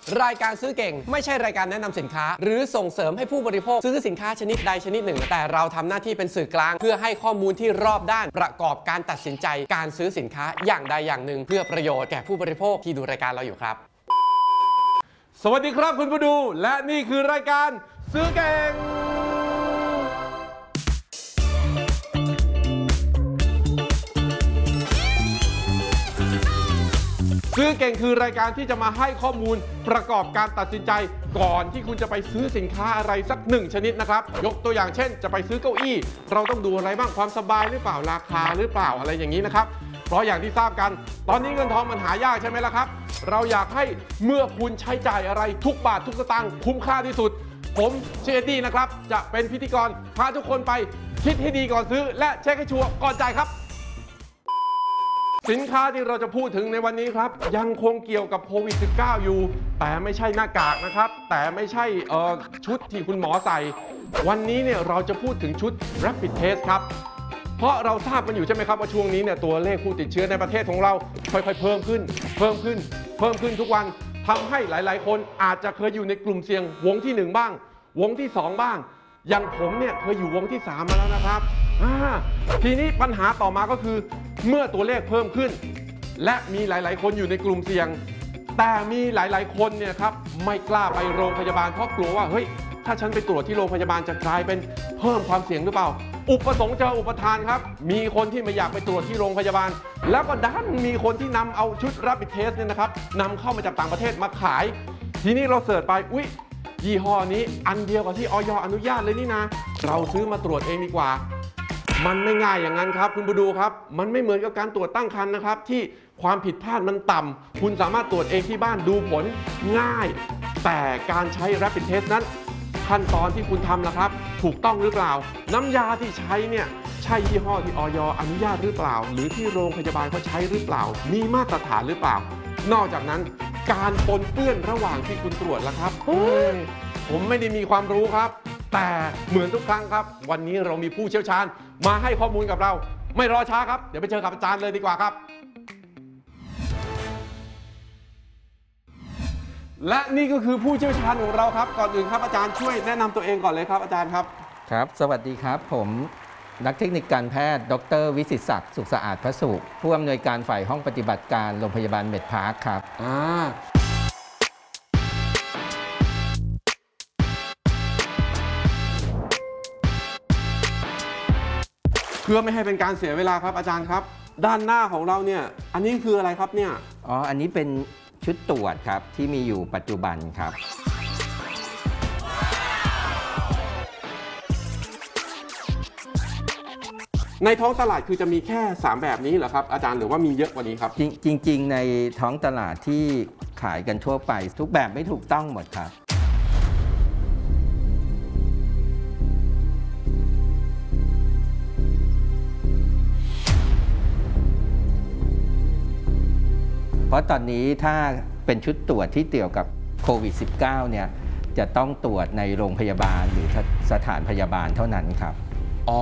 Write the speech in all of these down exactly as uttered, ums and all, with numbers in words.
รายการซื้อเก่งไม่ใช่รายการแนะนำสินค้าหรือส่งเสริมให้ผู้บริโภคซื้อสินค้าชนิดใดชนิดหนึ่งแต่เราทำหน้าที่เป็นสื่อกลางเพื่อให้ข้อมูลที่รอบด้านประกอบการตัดสินใจการซื้อสินค้าอย่างใดอย่างหนึ่งเพื่อประโยชน์แก่ผู้บริโภคที่ดูรายการเราอยู่ครับสวัสดีครับคุณผู้ดูและนี่คือรายการซื้อเก่งซื้อเก่งคือรายการที่จะมาให้ข้อมูลประกอบการตัดสินใจก่อนที่คุณจะไปซื้อสินค้าอะไรสักหนึ่งชนิดนะครับยกตัวอย่างเช่นจะไปซื้อเก้าอี้เราต้องดูอะไรบ้างความสบายหรือเปล่าราคาหรือเปล่าอะไรอย่างนี้นะครับเพราะอย่างที่ทราบกันตอนนี้เงินทองมันหายากใช่ไหมล่ะครับเราอยากให้เมื่อคุณใช้จ่ายอะไรทุกบาททุกสตางค์คุ้มค่าที่สุดผมเชอร์ดี้นะครับจะเป็นพิธีกรพาทุกคนไปคิดให้ดีก่อนซื้อและเช็คให้ชัวร์ก่อนจ่ายครับสินค้าที่เราจะพูดถึงในวันนี้ครับยังคงเกี่ยวกับโควิด สิบเก้า อยู่แต่ไม่ใช่หน้ากากนะครับแต่ไม่ใช่ชุดที่คุณหมอใส่วันนี้เนี่ยเราจะพูดถึงชุด Rapid Test ครับเพราะเราทราบกันอยู่ใช่ไหมครับว่าช่วงนี้เนี่ยตัวเลขผู้ติดเชื้อในประเทศของเราค่อยๆเพิ่มขึ้นเพิ่มขึ้นเพิ่มขึ้นทุกวันทำให้หลายๆคนอาจจะเคยอยู่ในกลุ่มเสี่ยงวงที่หนึ่งบ้างวงที่สองบ้างอย่างผมเนี่ยเคยอยู่วงที่สามมาแล้วนะครับทีนี้ปัญหาต่อมาก็คือเมื่อตัวเลขเพิ่มขึ้นและมีหลายๆคนอยู่ในกลุ่มเสี่ยงแต่มีหลายๆคนเนี่ยครับไม่กล้าไปโรงพยาบาลเพราะกลัวว่าเฮ้ยถ้าฉันไปตรวจที่โรงพยาบาลจะกลายเป็นเพิ่มความเสี่ยงหรือเปล่าอุปสงค์เจออุปทานครับมีคนที่ไม่อยากไปตรวจที่โรงพยาบาลแล้วก็ดันมีคนที่นำเอาชุด Rapid Test เนี่ยนะครับนำเข้ามาจากต่างประเทศมาขายทีนี้เราเสิร์ชไปอุ๊ยยี่ห้อนี้อันเดียวกับที่อย.อนุญาตเลยนี่นะเราซื้อมาตรวจเองดีกว่ามันไม่ง่ายอย่างนั้นครับคุณผู้ดูครับมันไม่เหมือนกับการตรวจตั้งครรภ์นะครับที่ความผิดพลาดมันต่ำคุณสามารถตรวจเองที่บ้านดูผลง่ายแต่การใช้ Rapid Test นั้นขั้นตอนที่คุณทำล่ะครับถูกต้องหรือเปล่าน้ำยาที่ใช้เนี่ยใช่ยี่ห้อที่อย.อนุญาตหรือเปล่าหรือที่โรงพยาบาลเขาใช้หรือเปล่ามีมาตรฐานหรือเปล่านอกจากนั้นการปนเปื้อนระหว่างที่คุณตรวจล่ะครับผมไม่ได้มีความรู้ครับแต่เหมือนทุกครั้งครับวันนี้เรามีผู้เชี่ยวชาญมาให้ข้อมูลกับเราไม่รอช้าครับเดี๋ยวไปเจอกับอาจารย์เลยดีกว่าครับและนี่ก็คือผู้เชี่ยวชาญของเราครับก่อนอื่นครับอาจารย์ช่วยแนะนำตัวเองก่อนเลยครับอาจารย์ครับครับสวัสดีครับผมนักเทคนิคการแพทย์ดร.วิสิตศักดิ์สุขสะอาดพระสุขผู้อำนวยการฝ่ายห้องปฏิบัติการโรงพยาบาลเมดพาร์คครับอ่าเพื่อไม่ให้เป็นการเสียเวลาครับอาจารย์ครับด้านหน้าของเราเนี่ยอันนี้คืออะไรครับเนี่ยอ๋ออันนี้เป็นชุดตรวจครับที่มีอยู่ปัจจุบันครับในท้องตลาดคือจะมีแค่สามแบบนี้เหรอครับอาจารย์หรือว่ามีเยอะกว่านี้ครับจริงๆในท้องตลาดที่ขายกันทั่วไปทุกแบบไม่ถูกต้องหมดครับเพราะตอนนี้ถ้าเป็นชุดตรวจที่เกี่ยวกับโควิด สิบเก้า เนี่ยจะต้องตรวจในโรงพยาบาลหรือสถานพยาบาลเท่านั้นครับอ๋อ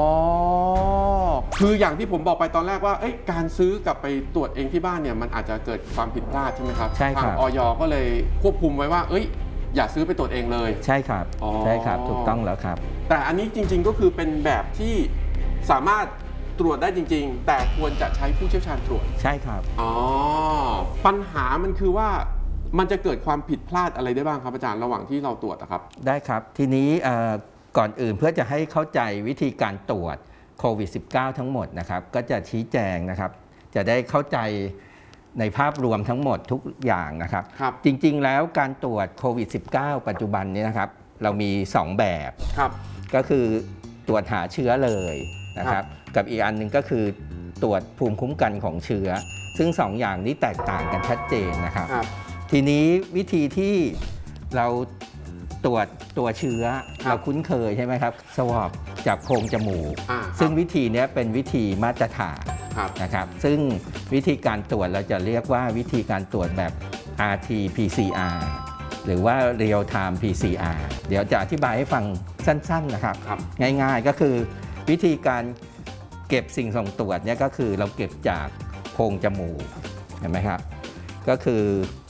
คืออย่างที่ผมบอกไปตอนแรกว่าการซื้อกลับไปตรวจเองที่บ้านเนี่ยมันอาจจะเกิดความผิดพลาดใช่ไหมครับใช่ครับทางอย.ก็เลยควบคุมไว้ว่าเอ้ยอย่าซื้อไปตรวจเองเลยใช่ครับใช่ครับถูกต้องแล้วครับแต่อันนี้จริงๆก็คือเป็นแบบที่สามารถตรวจได้จริงๆแต่ควรจะใช้ผู้เชี่ยวชาญตรวจใช่ครับอ๋อปัญหามันคือว่ามันจะเกิดความผิดพลาดอะไรได้บ้างครับอาจารย์ระหว่างที่เราตรวจนะครับได้ครับทีนี้ก่อนอื่นเพื่อจะให้เข้าใจวิธีการตรวจโควิด สิบเก้า ทั้งหมดนะครับก็จะชี้แจงนะครับจะได้เข้าใจในภาพรวมทั้งหมดทุกอย่างนะครับครับจริงๆแล้วการตรวจโควิด สิบเก้า ปัจจุบันนี้นะครับเรามีสองแบบครับก็คือตรวจหาเชื้อเลยนะครับกับอีกอันหนึ่งก็คือตรวจภูมิคุ้มกันของเชื้อซึ่งสองอย่างนี้แตกต่างกันชัดเจนนะครับทีนี้วิธีที่เราตรวจตัวเชื้อเราคุ้นเคยใช่ไหมครับสวอปจากโพรงจมูกซึ่งวิธีนี้เป็นวิธีมาตรฐานนะครับซึ่งวิธีการตรวจเราจะเรียกว่าวิธีการตรวจแบบ อาร์ ที พี ซี อาร์ หรือว่า Real Time พี ซี อาร์ เดี๋ยวจะอธิบายให้ฟังสั้นๆนะครับง่ายๆก็คือวิธีการเก็บสิ่งส่งตรวจเนี่ยก็คือเราเก็บจากโพรงจมูกเห็นไหมครับก็คือ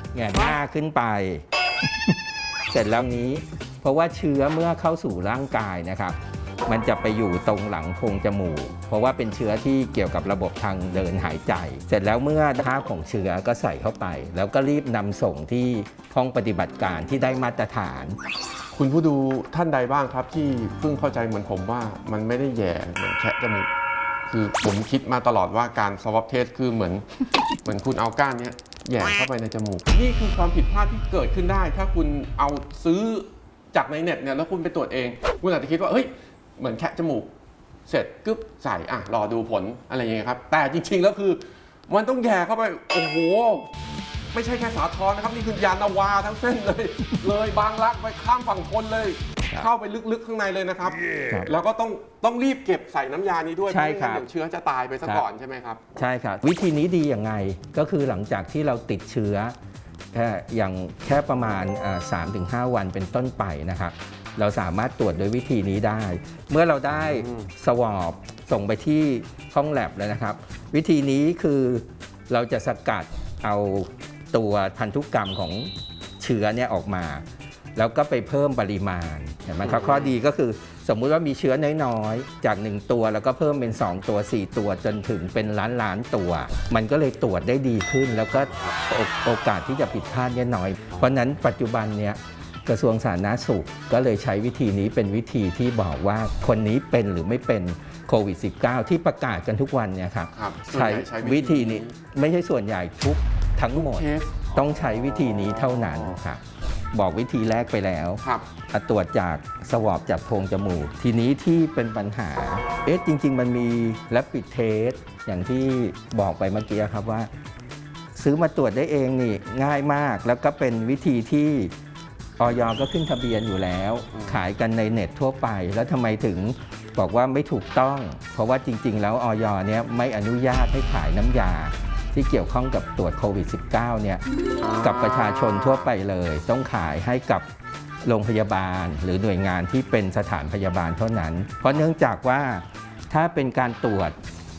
แหงนหน้าขึ้นไป เสร็จแล้วนี้เพราะว่าเชื้อเมื่อเข้าสู่ร่างกายนะครับมันจะไปอยู่ตรงหลังโพรงจมูกเพราะว่าเป็นเชื้อที่เกี่ยวกับระบบทางเดินหายใจ เสร็จแล้วเมื่อคราบของเชื้อก็ใส่เข้าไป แล้วก็รีบนำส่งที่ห้องปฏิบัติการที่ได้มาตรฐานคุณผู้ดูท่านใดบ้างครับที่เพิ่งเข้าใจเหมือนผมว่ามันไม่ได้แย่เหมือนแคะจมูกคือผมคิดมาตลอดว่าการสวอปเทสคือเหมือน เหมือนคุณเอาก้านเนี้ยแหย่เข้าไปในจมูกนี่คือความผิดพลาดที่เกิดขึ้นได้ ถ้าคุณเอาซื้อจากในเน็ตเนี่ยแล้วคุณไปตรวจเอง คุณอาจจะคิดว่าเฮ้ยเหมือนแคะจมูกเสร็จกึ๊บใส่อ่ะรอดูผลอะไรอย่างเงี้ยครับแต่จริงๆแล้วคือมันต้องแหย่เข้าไปโอ้โหไม่ใช่แค่สาทรนะครับนี่คือยานาวาทั้งเส้นเลย เลยบางรักไปข้ามฝั่งทนเลย เข้าไปลึกๆข้างในเลยนะครับ แล้วก็ต้องต้องรีบเก็บใส่น้ำยานี้ด้วยเพใช่ราะครัไม่บงั้นเดี๋ยวเชื้อจะตายไปซะก่อนใช่ไหมครับใช่ครับวิธีนี้ดีอย่างไงก็คือหลังจากที่เราติดเชื้อแค่อย่างแค่ประมาณ สามถึงห้า วันเป็นต้นไปนะครับเราสามารถตรวจโดยวิธีนี้ได้ เมื่อเราได้สวอปส่งไปที่ห้องแลบแล้วนะครับ วิธีนี้คือเราจะสกัดเอาตัวพันธุกรรมของเชื้อเนี่ยออกมา แล้วก็ไปเพิ่มปริมาณเห็นไหมครับข้อดีก็คือสมมุติว่ามีเชื้อน้อยๆจากหนึ่งตัวแล้วก็เพิ่มเป็นสองตัวสี่ตัวจนถึงเป็นล้านล้านตัว มันก็เลยตรวจได้ดีขึ้น แล้วก็โอกาสที่จะผิดพลาดเนี่ยน้อย เพราะนั้นปัจจุบันเนี่ยกระทรวงสาธารณสุขก็เลยใช้วิธีนี้เป็นวิธีที่บอกว่าคนนี้เป็นหรือไม่เป็นโควิด สิบเก้า ที่ประกาศกันทุกวันเนี่ยครับครับใช้ส่วนใหญ่ใช้วิวิธีธีนี้นี้ไม่ใช่ส่วนใหญ่ทุกทั้งหมดเคสต้องใช้วิธีนี้เท่านั้นครับบอกวิธีแรกไปแล้วครับอ่ะตรวจจากสวอปจากโพรงจมูก ทีนี้ที่เป็นปัญหาเอ๊ะจริง ๆ มันมีแรปปิดเทสอย่างที่บอกไปเมื่อกี้ครับว่า ซื้อมาตรวจได้เองนี่ง่ายมาก แล้วก็เป็นวิธีที่อย.ก็ขึ้นทะเบียนอยู่แล้ว ขายกันในเน็ตทั่วไป แล้วทำไมถึงบอกว่าไม่ถูกต้อง เพราะว่าจริง ๆ แล้วอย.เนี่ยไม่อนุญาตให้ขายน้ำยาที่เกี่ยวข้องกับตรวจโควิด สิบเก้า เนี่ยกับประชาชนทั่วไปเลย ต้องขายให้กับโรงพยาบาลหรือหน่วยงานที่เป็นสถานพยาบาลเท่านั้น เพราะเนื่องจากว่าถ้าเป็นการตรวจ